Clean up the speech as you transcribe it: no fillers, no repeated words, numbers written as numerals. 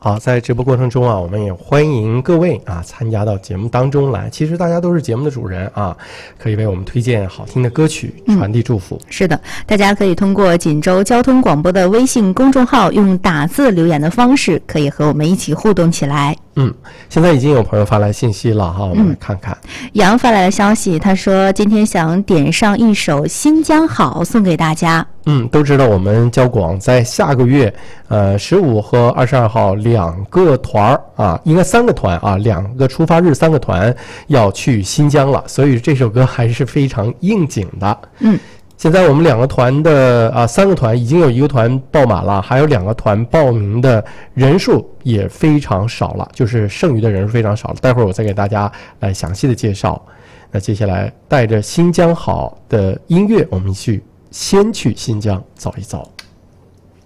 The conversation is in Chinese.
好，在直播过程中啊，我们也欢迎各位啊参加到节目当中来。其实大家都是节目的主人啊，可以为我们推荐好听的歌曲，传递祝福。 是的，大家可以通过锦州交通广播的微信公众号，用打字留言的方式，可以和我们一起互动起来。 现在已经有朋友发来信息了哈，我们来看看。 杨发来的消息，他说今天想点上一首《新疆好》送给大家。 都知道我们交广在下个月15和22号2个团啊，应该3个团啊，2个出发日3个团要去新疆了，所以这首歌还是非常应景的。现在我们2个团的3个团已经有1个团爆满了，还有2个团报名的人数也非常少了，就是剩余的人数非常少了。待会儿我再给大家来详细的介绍。那接下来带着新疆好的音乐，我们先去新疆走一走。